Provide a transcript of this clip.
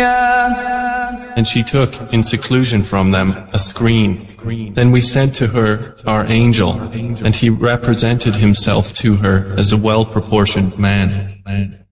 And she took, in seclusion from them, a screen. Then we sent to her our angel, and he represented himself to her as a well-proportioned man.